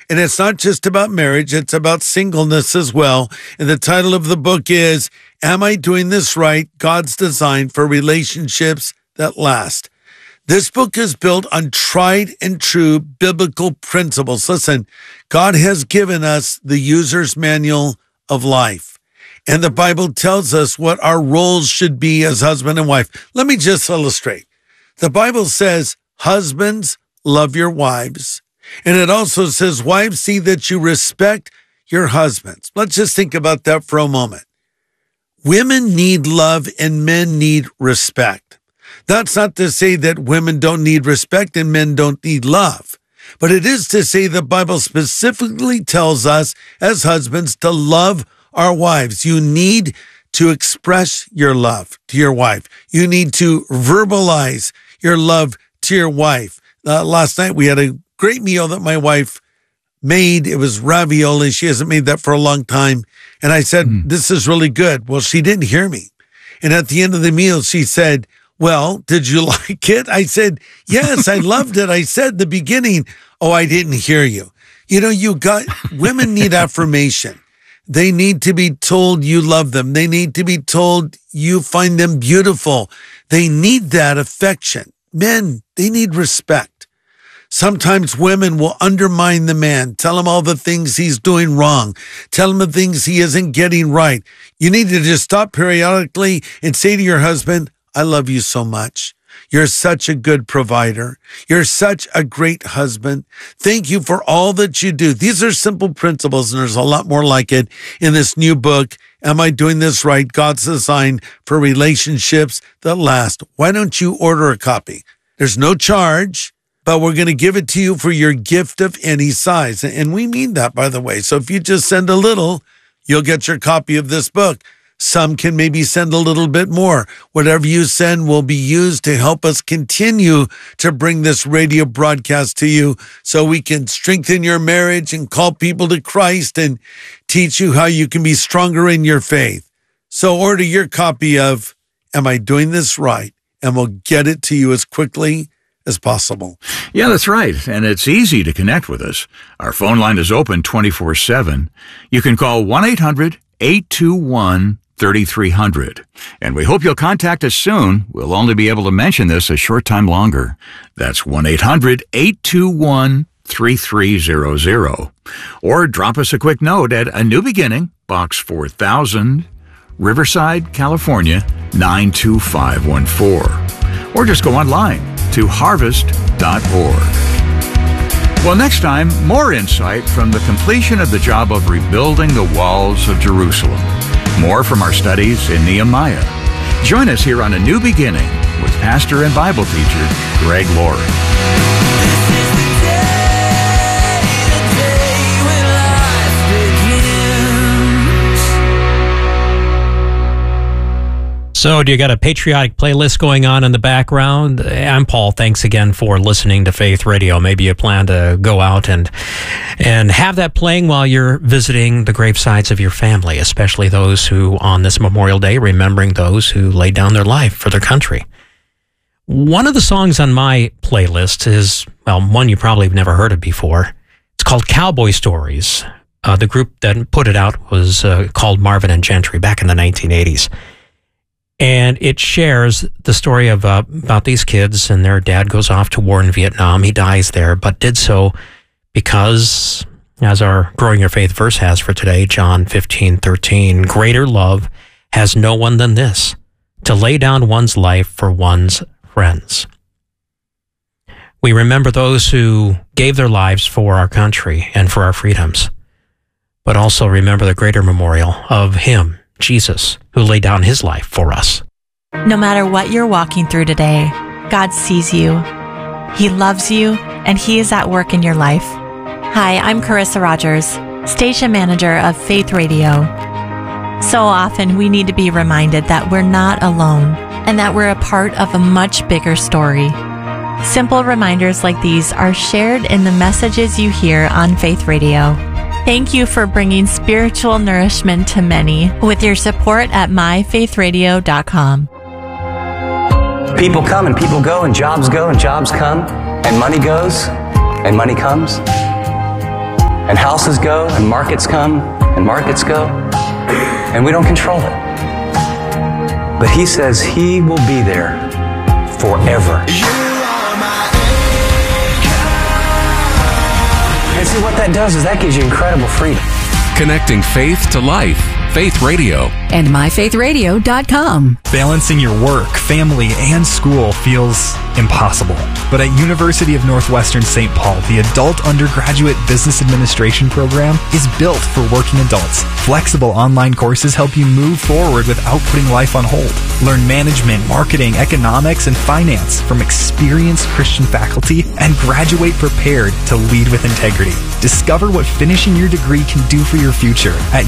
And it's not just about marriage, it's about singleness as well. And the title of the book is, Am I Doing This Right? God's Design for Relationships That Last. This book is built on tried and true biblical principles. Listen, God has given us the user's manual of life. And the Bible tells us what our roles should be as husband and wife. Let me just illustrate. The Bible says, husbands, love your wives. And it also says, wives, see that you respect your husbands. Let's just think about that for a moment. Women need love and men need respect. That's not to say that women don't need respect and men don't need love. But it is to say the Bible specifically tells us as husbands to love our wives. You need to express your love to your wife. You need to verbalize your love to your wife. Last night we had a great meal that my wife made. It was ravioli. She hasn't made that for a long time. And I said, this is really good. Well, she didn't hear me. And at the end of the meal, she said, well, did you like it? I said, yes, I loved it. I said the beginning, oh, I didn't hear you. You know, women need affirmation. They need to be told you love them. They need to be told you find them beautiful. They need that affection. Men, they need respect. Sometimes women will undermine the man, tell him all the things he's doing wrong, tell him the things he isn't getting right. You need to just stop periodically and say to your husband, I love you so much. You're such a good provider. You're such a great husband. Thank you for all that you do. These are simple principles, and there's a lot more like it in this new book, Am I Doing This Right? God's Design for Relationships That Last. Why don't you order a copy? There's no charge, but we're going to give it to you for your gift of any size. And we mean that, by the way. So if you just send a little, you'll get your copy of this book. Some can maybe send a little bit more. Whatever you send will be used to help us continue to bring this radio broadcast to you so we can strengthen your marriage and call people to Christ and teach you how you can be stronger in your faith. So order your copy of Am I Doing This Right? And we'll get it to you as quickly as possible. Yeah, that's right. And it's easy to connect with us. Our phone line is open 24/7. You can call 1-800-821-3300. And we hope you'll contact us soon. We'll only be able to mention this a short time longer. That's 1-800-821-3300. Or drop us a quick note at A New Beginning, Box 4000, Riverside, California, 92514. Or just go online to harvest.org. Well, next time, more insight from the completion of the job of rebuilding the walls of Jerusalem. More from our studies in Nehemiah. Join us here on A New Beginning with pastor and Bible teacher Greg Laurie. So, do you got a patriotic playlist going on in the background? I'm Paul. Thanks again for listening to Faith Radio. Maybe you plan to go out and have that playing while you're visiting the gravesites of your family, especially those who, on this Memorial Day, remembering those who laid down their life for their country. One of the songs on my playlist is, well, one you probably have never heard of before. It's called Cowboy Stories. The group that put it out was called Marvin and Gentry back in the 1980s. And it shares the story of about these kids, and their dad goes off to war in Vietnam. He dies there, but did so because, as our Growing Your Faith verse has for today, John 15:13, greater love has no one than this, to lay down one's life for one's friends. We remember those who gave their lives for our country and for our freedoms, but also remember the greater memorial of Him, Jesus, who laid down His life for us. No matter what you're walking through today, God sees you. He loves you, and He is at work in your life. Hi, I'm Carissa Rogers, station manager of Faith Radio. So often we need to be reminded that we're not alone and that we're a part of a much bigger story. Simple reminders like these are shared in the messages you hear on Faith Radio. Thank you for bringing spiritual nourishment to many with your support at myfaithradio.com. People come and people go, and jobs come, and money goes and money comes. And houses go, and markets come, and markets go, and we don't control it. But He says He will be there forever. And see, what that does is that gives you incredible freedom. Connecting faith to life. Faith Radio. And myfaithradio.com. Balancing your work, family, and school feels impossible. But at University of Northwestern St. Paul, the Adult Undergraduate Business Administration program is built for working adults. Flexible online courses help you move forward without putting life on hold. Learn management, marketing, economics, and finance from experienced Christian faculty and graduate prepared to lead with integrity. Discover what finishing your degree can do for your future at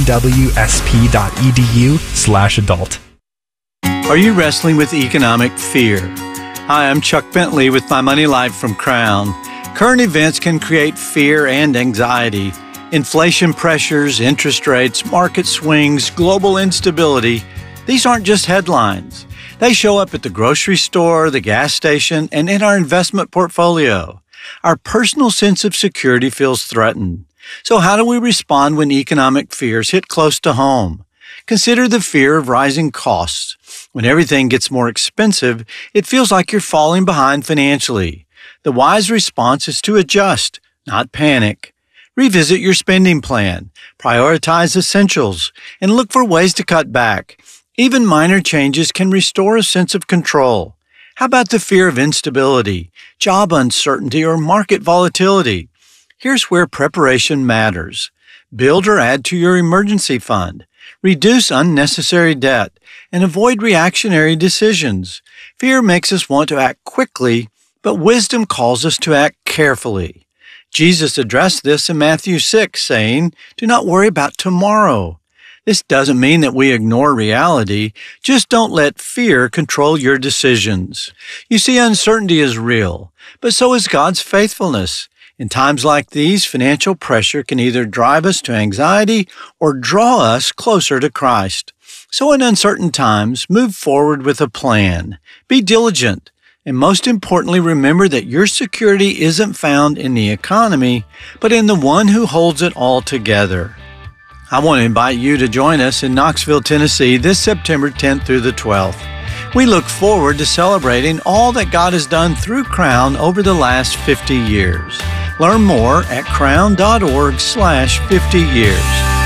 unwsp.edu/adult. Are you wrestling with economic fear? Hi, I'm Chuck Bentley with My Money Life from Crown. Current events can create fear and anxiety. Inflation pressures, interest rates, market swings, global instability. These aren't just headlines. They show up at the grocery store, the gas station, and in our investment portfolio. Our personal sense of security feels threatened. So how do we respond when economic fears hit close to home? Consider the fear of rising costs. When everything gets more expensive, it feels like you're falling behind financially. The wise response is to adjust, not panic. Revisit your spending plan, prioritize essentials, and look for ways to cut back. Even minor changes can restore a sense of control. How about the fear of instability, job uncertainty, or market volatility? Here's where preparation matters. Build or add to your emergency fund. Reduce unnecessary debt and avoid reactionary decisions. Fear makes us want to act quickly, but wisdom calls us to act carefully. Jesus addressed this in Matthew 6, saying, "Do not worry about tomorrow." This doesn't mean that we ignore reality. Just don't let fear control your decisions. You see, uncertainty is real, but so is God's faithfulness. In times like these, financial pressure can either drive us to anxiety or draw us closer to Christ. So in uncertain times, move forward with a plan. Be diligent. And most importantly, remember that your security isn't found in the economy, but in the one who holds it all together. I want to invite you to join us in Knoxville, Tennessee this September 10th through the 12th. We look forward to celebrating all that God has done through Crown over the last 50 years. Learn more at crown.org/50 years.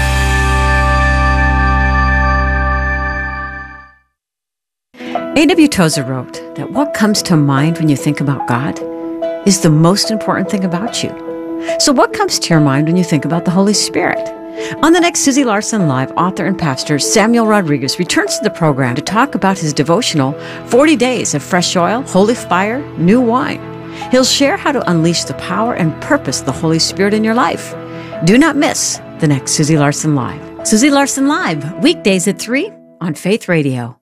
A.W. Tozer wrote that what comes to mind when you think about God is the most important thing about you. So what comes to your mind when you think about the Holy Spirit? On the next Susie Larson Live, author and pastor Samuel Rodriguez returns to the program to talk about his devotional 40 Days of Fresh Oil, Holy Fire, New Wine. He'll share how to unleash the power and purpose of the Holy Spirit in your life. Do not miss the next Susie Larson Live. Susie Larson Live, weekdays at 3 on Faith Radio.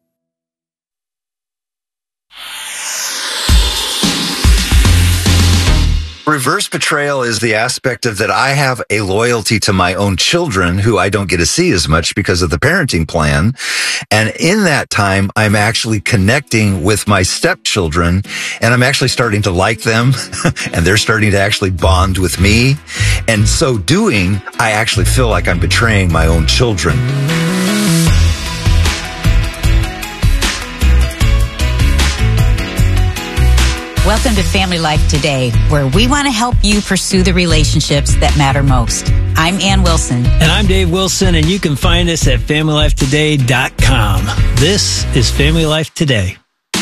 Reverse betrayal is the aspect of that I have a loyalty to my own children who I don't get to see as much because of the parenting plan. And in that time, I'm actually connecting with my stepchildren and I'm actually starting to like them and they're starting to actually bond with me. And so doing, I actually feel like I'm betraying my own children. Welcome to Family Life Today, where we want to help you pursue the relationships that matter most. I'm Ann Wilson. And I'm Dave Wilson, and you can find us at FamilyLifeToday.com. This is Family Life Today.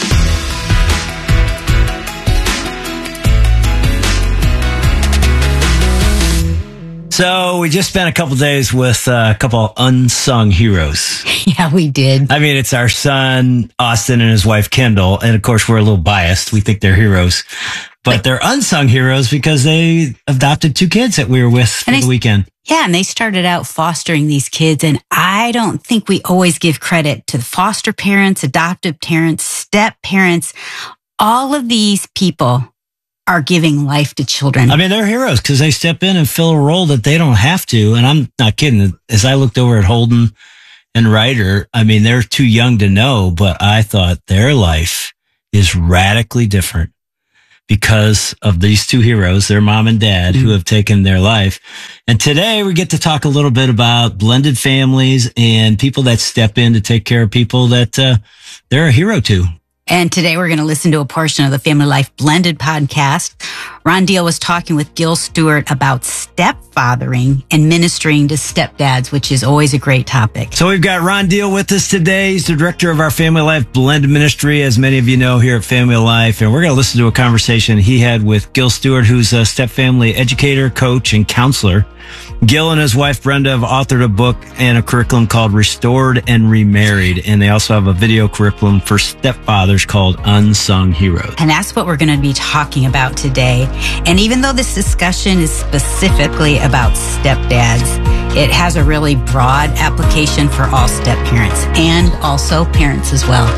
So we just spent a couple days with a couple unsung heroes. Yeah, we did. I mean, it's our son, Austin, and his wife, Kendall. And of course, we're a little biased. We think they're heroes. But they're unsung heroes because they adopted 2 kids that we were with for the weekend. Yeah, and they started out fostering these kids. And I don't think we always give credit to the foster parents, adoptive parents, step parents. All of these people are giving life to children. I mean, they're heroes because they step in and fill a role that they don't have to. And I'm not kidding. As I looked over at Holden and Ryder, I mean, they're too young to know, but I thought their life is radically different because of these two heroes, their mom and dad, who have taken their life. And today we get to talk a little bit about blended families and people that step in to take care of people that they're a hero to. And today we're going to listen to a portion of the Family Life Blended podcast. Ron Deal was talking with Gil Stewart about stepfathering and ministering to stepdads, which is always a great topic. So we've got Ron Deal with us today. He's the director of our Family Life Blended Ministry, as many of you know here at Family Life. And we're going to listen to a conversation he had with Gil Stewart, who's a stepfamily educator, coach, and counselor. Gil and his wife, Brenda, have authored a book and a curriculum called Restored and Remarried. And they also have a video curriculum for stepfathers called Unsung Heroes. And that's what we're going to be talking about today. And even though this discussion is specifically about stepdads, it has a really broad application for all step-parents and also parents as well.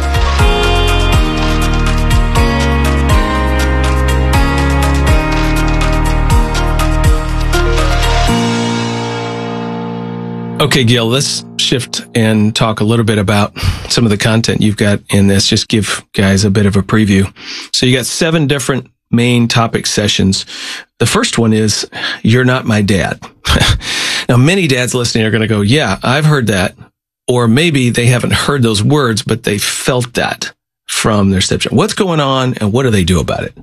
Okay, Gil, let's shift and talk a little bit about some of the content you've got in this. Just give guys a bit of a preview. So you got 7 different main topic sessions. The first one is, You're Not My Dad. Now, many dads listening are going to go, yeah, I've heard that. Or maybe they haven't heard those words, but they felt that from their stepchild. What's going on and what do they do about it?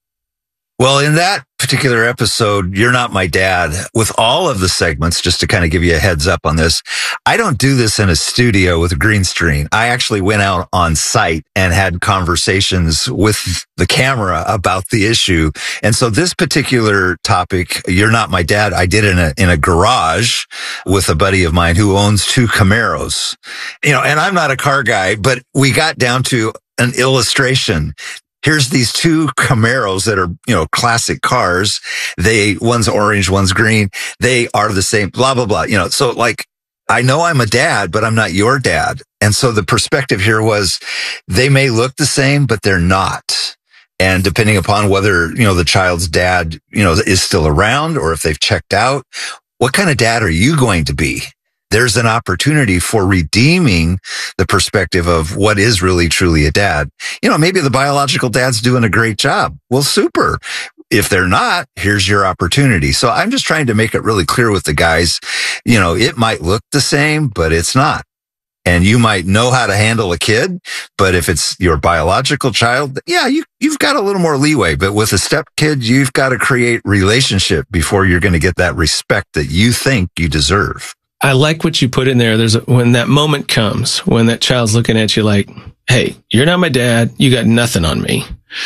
Well, in that particular episode, You're Not My Dad, with all of the segments, just to kind of give you a heads up on this, I don't do this in a studio with a green screen. I actually went out on site and had conversations with the camera about the issue. And so this particular topic, You're Not My Dad, I did in a garage with a buddy of mine who owns 2 Camaros. You know, and I'm not a car guy, but we got down to an illustration. Here's these 2 Camaros that are, you know, classic cars. One's orange, one's green. They are the same, blah, blah, blah. You know, so like, I know I'm a dad, but I'm not your dad. And so the perspective here was they may look the same, but they're not. And depending upon whether, you know, the child's dad, you know, is still around or if they've checked out, what kind of dad are you going to be? There's an opportunity for redeeming the perspective of what is really truly a dad. You know, maybe the biological dad's doing a great job. Well, super. If they're not, here's your opportunity. So I'm just trying to make it really clear with the guys, you know, it might look the same, but it's not. And you might know how to handle a kid, but if it's your biological child, yeah, you've got a little more leeway. But with a step kid, you've got to create relationship before you're going to get that respect that you think you deserve. I like what you put in there. When that moment comes, when that child's looking at you like, hey, you're not my dad. You got nothing on me.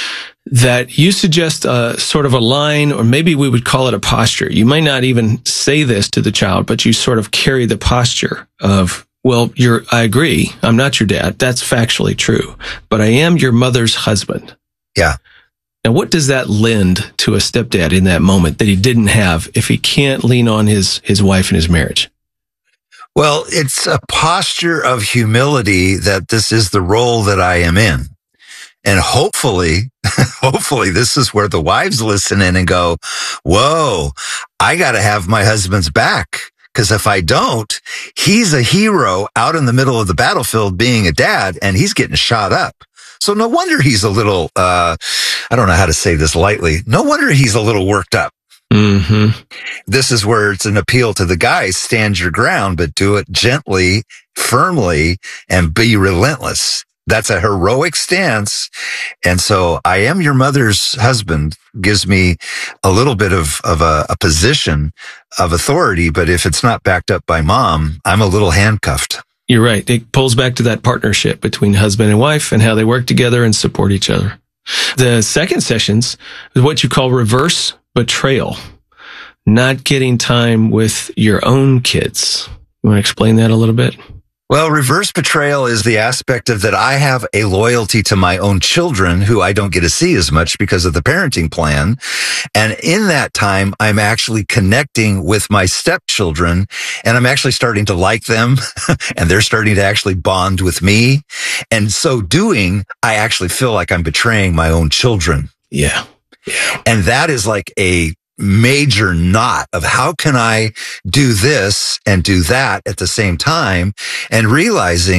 That you suggest a sort of a line, or maybe we would call it a posture. You might not even say this to the child, but you sort of carry the posture of, well, I agree. I'm not your dad. That's factually true, but I am your mother's husband. Yeah. Now, what does that lend to a stepdad in that moment that he didn't have if he can't lean on his wife in his marriage? Well, it's a posture of humility that this is the role that I am in. And hopefully this is where the wives listen in and go, whoa, I got to have my husband's back. Because if I don't, he's a hero out in the middle of the battlefield being a dad, and he's getting shot up. So no wonder he's a little, I don't know how to say this lightly. No wonder he's a little worked up. Mm-hmm. This is where it's an appeal to the guys. Stand your ground, but do it gently, firmly, and be relentless. That's a heroic stance. And so I am your mother's husband gives me a little bit of a position of authority. But if it's not backed up by mom, I'm a little handcuffed. You're right. It pulls back to that partnership between husband and wife and how they work together and support each other. The second sessions is what you call reverse betrayal, not getting time with your own kids. You want to explain that a little bit? Well, reverse betrayal is the aspect of that I have a loyalty to my own children who I don't get to see as much because of the parenting plan. And in that time, I'm actually connecting with my stepchildren, and I'm actually starting to like them and they're starting to actually bond with me. And so doing, I actually feel like I'm betraying my own children. Yeah. And that is like a major knot of how can I do this and do that at the same time, and realizing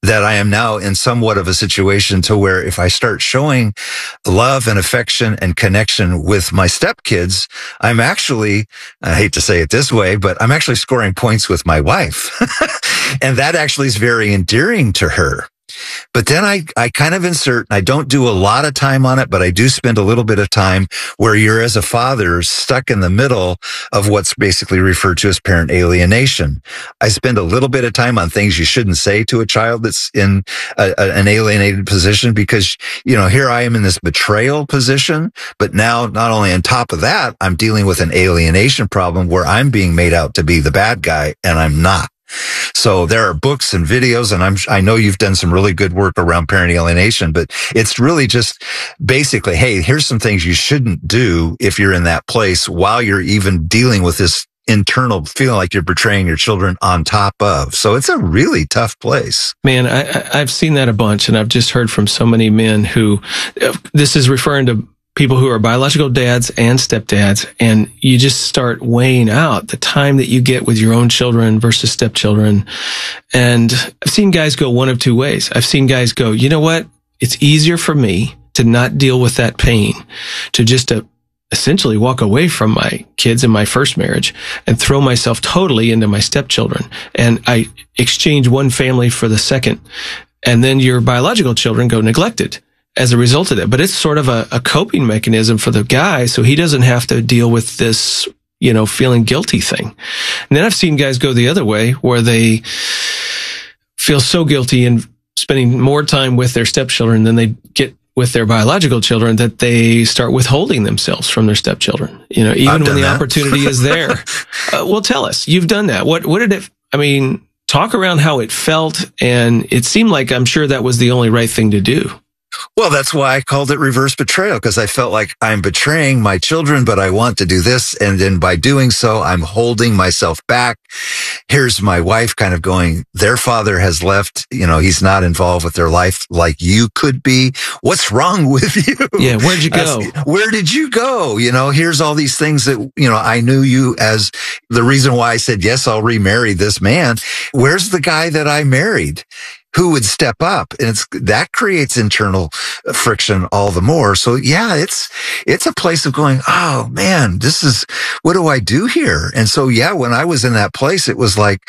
that I am now in somewhat of a situation to where if I start showing love and affection and connection with my stepkids, I'm actually, I hate to say it this way, but I'm actually scoring points with my wife. And that actually is very endearing to her. But then I kind of insert, I don't do a lot of time on it, but I do spend a little bit of time where you're as a father stuck in the middle of what's basically referred to as parent alienation. I spend a little bit of time on things you shouldn't say to a child that's in an alienated position because, you know, here I am in this betrayal position, but now not only on top of that, I'm dealing with an alienation problem where I'm being made out to be the bad guy and I'm not. So there are books and videos, and I know you've done some really good work around parent alienation, but it's really just basically, hey, here's some things you shouldn't do if you're in that place while you're even dealing with this internal feeling like you're betraying your children on top of. So it's a really tough place. Man, I've seen that a bunch, and I've just heard from so many men who, this is referring to people who are biological dads and stepdads, and you just start weighing out the time that you get with your own children versus stepchildren. And I've seen guys go one of two ways. I've seen guys go, you know what? It's easier for me to not deal with that pain, to just essentially walk away from my kids in my first marriage and throw myself totally into my stepchildren. And I exchange one family for the second. And then your biological children go neglected as a result of that. But it's sort of a coping mechanism for the guy, so he doesn't have to deal with this, you know, feeling guilty thing. And then I've seen guys go the other way, where they feel so guilty and spending more time with their stepchildren than they get with their biological children that they start withholding themselves from their stepchildren. You know, even when the opportunity is there. Well, tell us, you've done that. What did it, I mean, talk around how it felt. And it seemed like, I'm sure that was the only right thing to do. Well, that's why I called it reverse betrayal, because I felt like I'm betraying my children, but I want to do this. And then by doing so, I'm holding myself back. Here's my wife kind of going, their father has left, you know, he's not involved with their life like you could be. What's wrong with you? Yeah, where'd you go? Where did you go? You know, here's all these things that, you know, I knew you as the reason why I said, yes, I'll remarry this man. Where's the guy that I married? Who would step up? And that creates internal friction all the more. So yeah, it's a place of going, oh man, what do I do here? And so yeah, when I was in that place, it was like,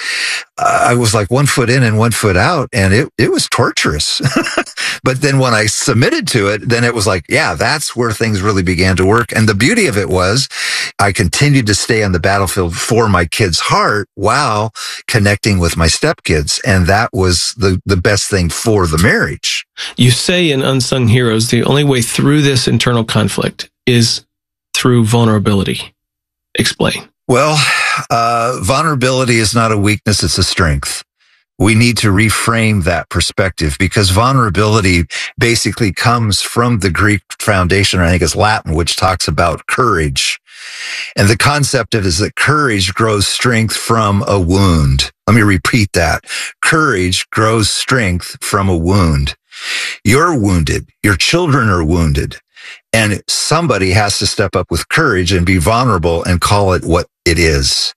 I was like 1 foot in and 1 foot out, and it was torturous. But then when I submitted to it, then it was like, yeah, that's where things really began to work. And the beauty of it was I continued to stay on the battlefield for my kid's heart while connecting with my stepkids. And that was the best thing for the marriage. You say in Unsung Heroes, the only way through this internal conflict is through vulnerability. Explain. Well, vulnerability is not a weakness, it's a strength. We need to reframe that perspective, because vulnerability basically comes from the Greek foundation, or I think it's Latin, which talks about courage. And the concept of it is that courage grows strength from a wound. Let me repeat that. Courage grows strength from a wound. You're wounded. Your children are wounded. And somebody has to step up with courage and be vulnerable and call it what it is.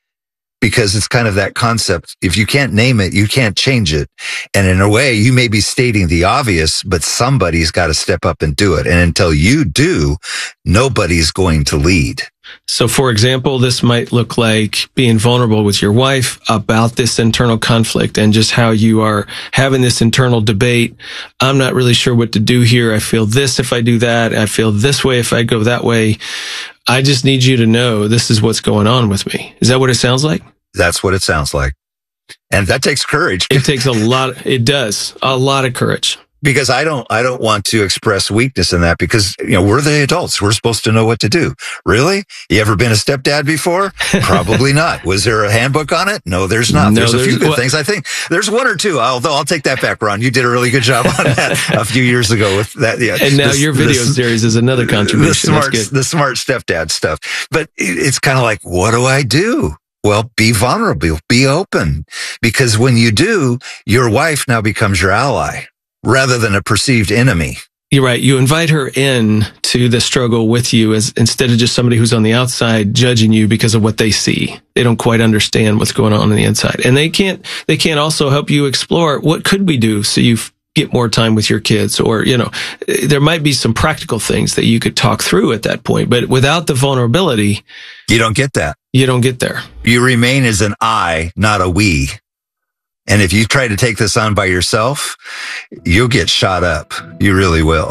Because it's kind of that concept. If you can't name it, you can't change it. And in a way, you may be stating the obvious, but somebody's got to step up and do it. And until you do, nobody's going to lead. So, for example, this might look like being vulnerable with your wife about this internal conflict and just how you are having this internal debate. I'm not really sure what to do here. I feel this if I do that. I feel this way if I go that way. I just need you to know this is what's going on with me. Is that what it sounds like? That's what it sounds like. And that takes courage. It takes a lot. It does. A lot of courage. Because I don't want to express weakness in that, because, you know, we're the adults. We're supposed to know what to do. Really? You ever been a stepdad before? Probably not. Was there a handbook on it? No, there's not. No, there's a few good things. I think there's one or two, although I'll take that back, Ron. You did a really good job on that a few years ago with that. Yeah. And now your video series is another contribution. The smart stepdad stuff. But it's kind of like, what do I do? Well, be vulnerable, be open, because when you do, your wife now becomes your ally rather than a perceived enemy. You're right. You invite her in to the struggle with you as instead of just somebody who's on the outside judging you because of what they see. They don't quite understand what's going on the inside. And they can't also help you explore what could we do so you get more time with your kids, or, there might be some practical things that you could talk through at that point. But without the vulnerability, you don't get that. You don't get there. You remain as an I, not a we. And if you try to take this on by yourself, you'll get shot up. You really will.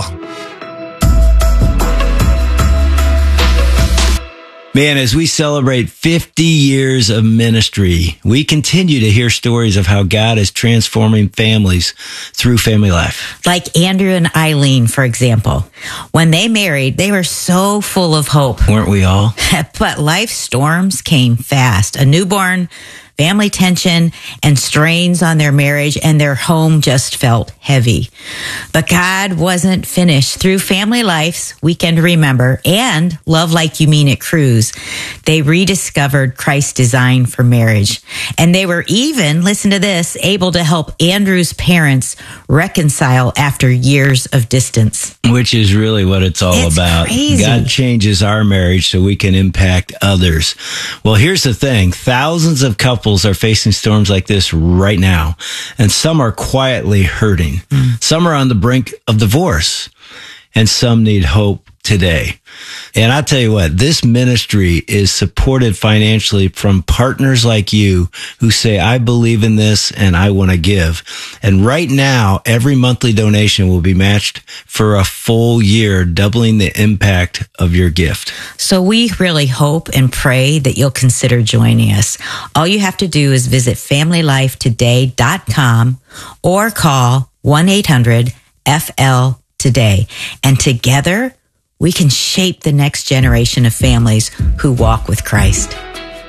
Man, as we celebrate 50 years of ministry, we continue to hear stories of how God is transforming families through Family Life. Like Andrew and Eileen, for example. When they married, they were so full of hope. Weren't we all? But life storms came fast. A newborn, family tension, and strains on their marriage, and their home just felt heavy. But God wasn't finished. Through Family Life's Weekend to Remember and Love Like You Mean It cruise, they rediscovered Christ's design for marriage. And they were even, listen to this, able to help Andrew's parents reconcile after years of distance. Which is really what it's all about. Crazy. God changes our marriage so we can impact others. Well, here's the thing. Thousands of couples are facing storms like this right now, and some are quietly hurting. Some are on the brink of divorce, and some need hope today. And I tell you what, this ministry is supported financially from partners like you who say, I believe in this and I want to give. And right now, every monthly donation will be matched for a full year, doubling the impact of your gift. So we really hope and pray that you'll consider joining us. All you have to do is visit FamilyLifeToday.com or call 1-800-FL-TODAY. And together, we can shape the next generation of families who walk with Christ.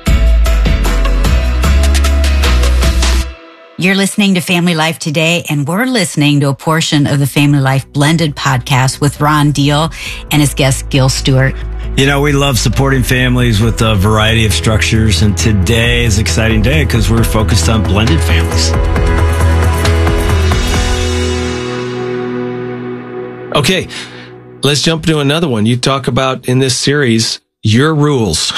You're listening to Family Life Today, and we're listening to a portion of the Family Life Blended podcast with Ron Deal and his guest, Gil Stewart. We love supporting families with a variety of structures, and today is an exciting day because we're focused on blended families. Okay. Let's jump to another one. You talk about in this series, your rules,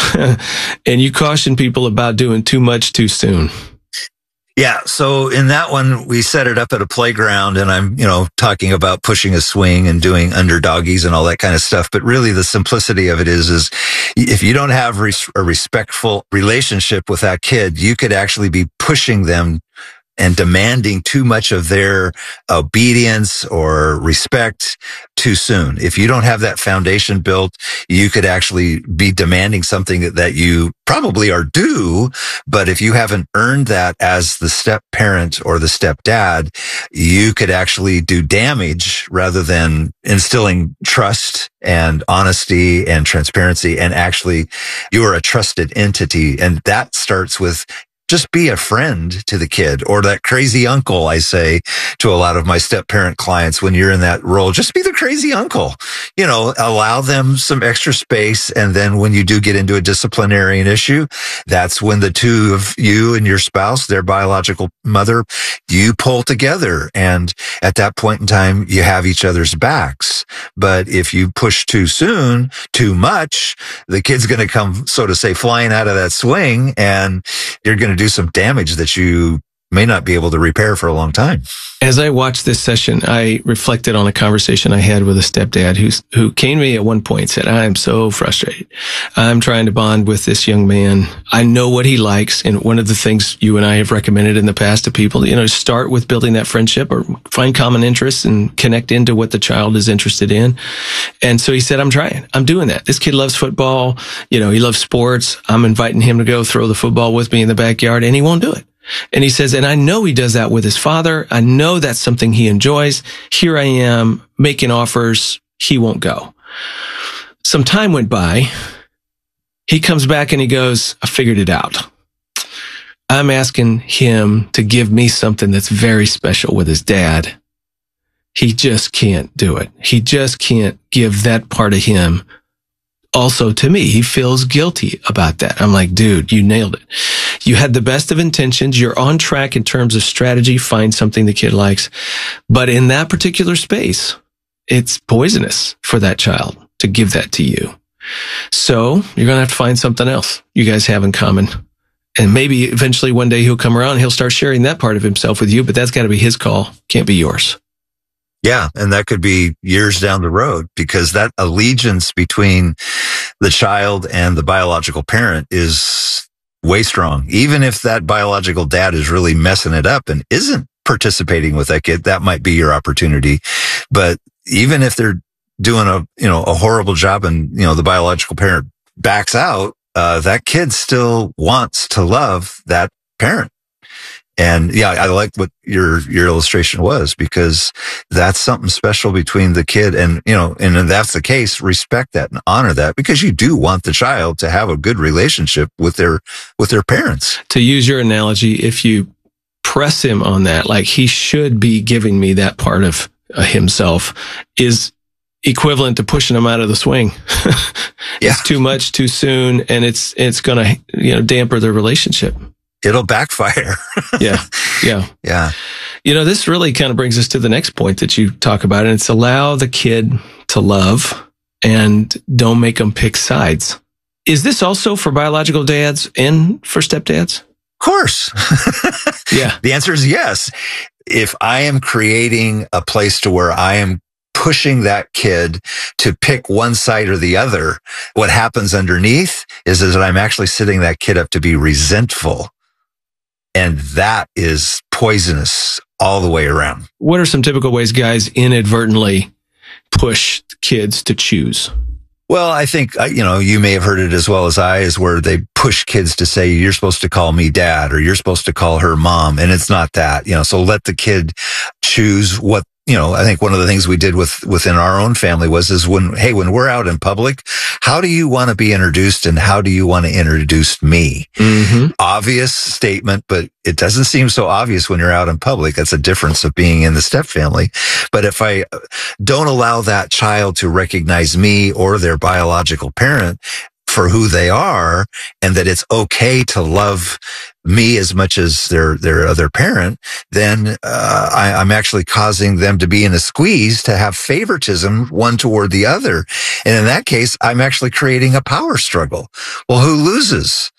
and you caution people about doing too much too soon. Yeah. So in that one, we set it up at a playground, and I'm, talking about pushing a swing and doing underdoggies and all that kind of stuff. But really the simplicity of it is if you don't have a respectful relationship with that kid, you could actually be pushing them and demanding too much of their obedience or respect too soon. If you don't have that foundation built, you could actually be demanding something that you probably are due, but if you haven't earned that as the step parent or the step dad, you could actually do damage rather than instilling trust and honesty and transparency. And actually, you are a trusted entity. And that starts with just be a friend to the kid, or that crazy uncle, I say to a lot of my step-parent clients when you're in that role. Just be the crazy uncle. Allow them some extra space. And then when you do get into a disciplinarian issue, that's when the two of you and your spouse, their biological mother, you pull together. And at that point in time, you have each other's backs. But if you push too soon, too much, the kid's going to come, so to say, flying out of that swing, and you're going to do some damage that you may not be able to repair for a long time. As I watched this session, I reflected on a conversation I had with a stepdad who came to me at one point and said, I am so frustrated. I'm trying to bond with this young man. I know what he likes. And one of the things you and I have recommended in the past to people, start with building that friendship or find common interests and connect into what the child is interested in. And so he said, I'm doing that. This kid loves football. He loves sports. I'm inviting him to go throw the football with me in the backyard, and he won't do it. And he says, and I know he does that with his father. I know that's something he enjoys. Here I am making offers. He won't go. Some time went by. He comes back and he goes, I figured it out. I'm asking him to give me something that's very special with his dad. He just can't do it. He just can't give that part of him also to me. He feels guilty about that. I'm like, dude, you nailed it. You had the best of intentions. You're on track in terms of strategy. Find something the kid likes. But in that particular space, it's poisonous for that child to give that to you. So you're going to have to find something else you guys have in common. And maybe eventually one day he'll come around and he'll start sharing that part of himself with you, but that's got to be his call. Can't be yours. Yeah. And that could be years down the road, because that allegiance between the child and the biological parent is way strong. Even if that biological dad is really messing it up and isn't participating with that kid, that might be your opportunity. But even if they're doing a horrible job and, the biological parent backs out, that kid still wants to love that parent. And yeah, I like what your illustration was, because that's something special between the kid and, and if that's the case, respect that and honor that, because you do want the child to have a good relationship with their parents. To use your analogy, if you press him on that, like he should be giving me that part of himself, is equivalent to pushing him out of the swing. It's too much too soon, and it's going to, damper the relationship. It'll backfire. Yeah. This really kind of brings us to the next point that you talk about, and it's allow the kid to love and don't make them pick sides. Is this also for biological dads and for stepdads? Of course. Yeah. The answer is yes. If I am creating a place to where I am pushing that kid to pick one side or the other, what happens underneath is that I'm actually setting that kid up to be resentful. And that is poisonous all the way around. What are some typical ways guys inadvertently push kids to choose? Well, I think, you may have heard it as well as I, is where they push kids to say, you're supposed to call me dad, or you're supposed to call her mom. And it's not that, so let the kid choose what, I think one of the things we did within our own family was when we're out in public, how do you want to be introduced and how do you want to introduce me? Mm-hmm. Obvious statement, but it doesn't seem so obvious when you're out in public. That's a difference of being in the step family. But if I don't allow that child to recognize me or their biological parent for who they are, and that it's okay to love me as much as their other parent, then I'm actually causing them to be in a squeeze, to have favoritism one toward the other. And in that case, I'm actually creating a power struggle. Well, who loses?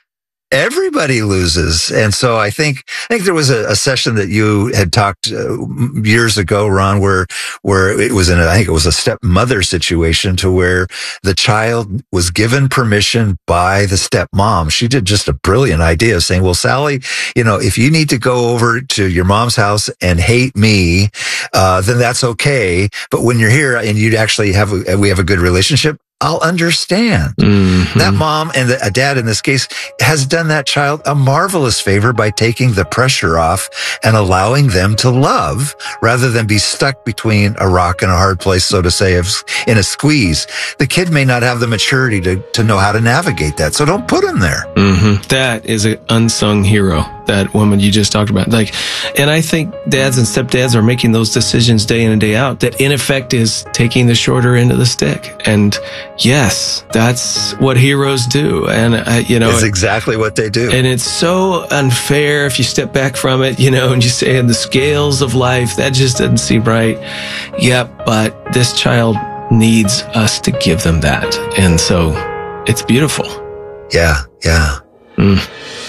Everybody loses. And so I think there was a session that you had talked years ago, Ron, where it was a stepmother situation, to where the child was given permission by the stepmom. She did just a brilliant idea of saying, well, Sally, if you need to go over to your mom's house and hate me, then that's okay. But when you're here and we have a good relationship, I'll understand. Mm-hmm. That mom and a dad in this case has done that child a marvelous favor by taking the pressure off and allowing them to love, rather than be stuck between a rock and a hard place, so to say, in a squeeze. The kid may not have the maturity to know how to navigate that, so don't put him there. Mm-hmm. That is an unsung hero, that woman you just talked about. And I think dads and stepdads are making those decisions day in and day out, that in effect is taking the shorter end of the stick. And yes, that's what heroes do. And, it's exactly what they do. And it's so unfair if you step back from it, and you say, in the scales of life, that just doesn't seem right. Yep. But this child needs us to give them that. And so it's beautiful. Yeah. Yeah. Mm.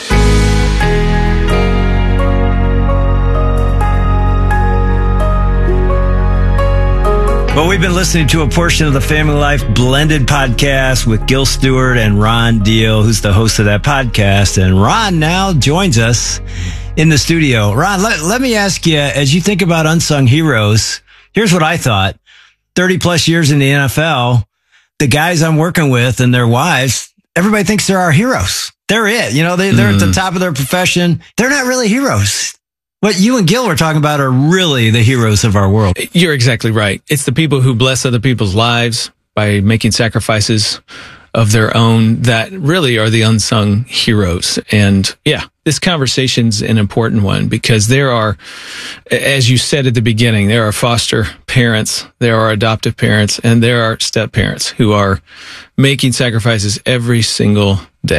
Well, we've been listening to a portion of the Family Life Blended podcast with Gil Stewart and Ron Deal, who's the host of that podcast. And Ron now joins us in the studio. Ron, let me ask you, as you think about unsung heroes, here's what I thought. 30 plus years in the NFL, the guys I'm working with and their wives, everybody thinks they're our heroes. They're it. They're at the top of their profession. They're not really heroes. What you and Gil were talking about are really the heroes of our world. You're exactly right. It's the people who bless other people's lives by making sacrifices of their own that really are the unsung heroes. And yeah, this conversation's an important one, because there are, as you said at the beginning, there are foster parents, there are adoptive parents, and there are step parents who are making sacrifices every single day.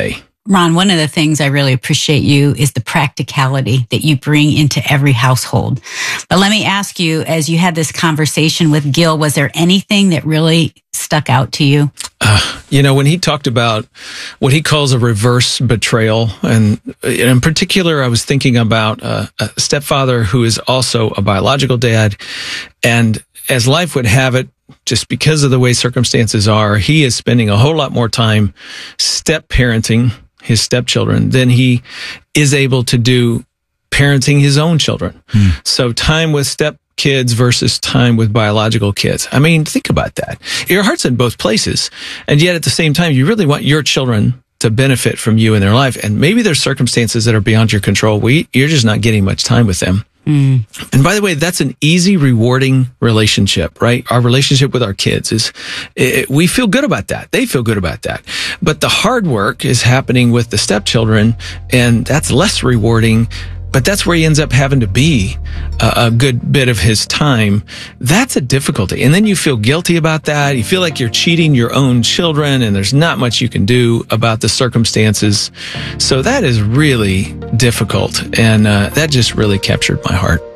Ron, one of the things I really appreciate you is the practicality that you bring into every household. But let me ask you, as you had this conversation with Gil, was there anything that really stuck out to you? When he talked about what he calls a reverse betrayal, and in particular, I was thinking about a stepfather who is also a biological dad. And as life would have it, just because of the way circumstances are, he is spending a whole lot more time step-parenting his stepchildren than he is able to do parenting his own children. So time with step kids versus time with biological kids. I mean, think about that. Your heart's in both places. And yet at the same time, you really want your children to benefit from you in their life. And maybe there's circumstances that are beyond your control. You're just not getting much time with them. And by the way, that's an easy, rewarding relationship, right? Our relationship with our kids we feel good about that. They feel good about that. But the hard work is happening with the stepchildren, and that's less rewarding. But that's where he ends up having to be a good bit of his time. That's a difficulty. And then you feel guilty about that. You feel like you're cheating your own children, and there's not much you can do about the circumstances. So that is really difficult. And that just really captured my heart.